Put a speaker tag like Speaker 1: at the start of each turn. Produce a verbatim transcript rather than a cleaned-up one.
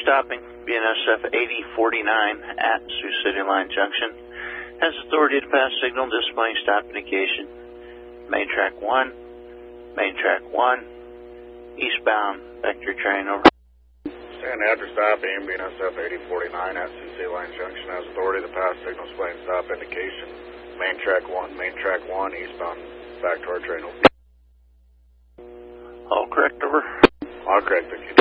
Speaker 1: stopping B N S F eighty forty-nine at Sioux City Line Junction. Has authority to pass signal displaying stop indication. Main track one, main track one, eastbound vector train over.
Speaker 2: Stand after stopping B N S F eighty forty-nine at Sioux City Line Junction. Has authority to pass signal displaying stop indication. Main track one, main track one, eastbound back to our train over.
Speaker 1: All correct, over.
Speaker 2: All correct, thank you.